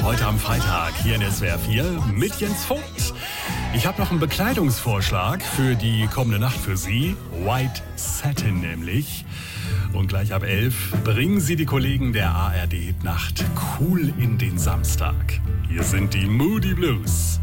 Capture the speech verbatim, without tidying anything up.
heute am Freitag hier in S W R vier mit Jens Vogt. Ich habe noch einen Bekleidungsvorschlag für die kommende Nacht für Sie. White Satin nämlich. Und gleich ab elf bringen Sie die Kollegen der A R D-Nacht cool in den Samstag. Hier sind die Moody Blues.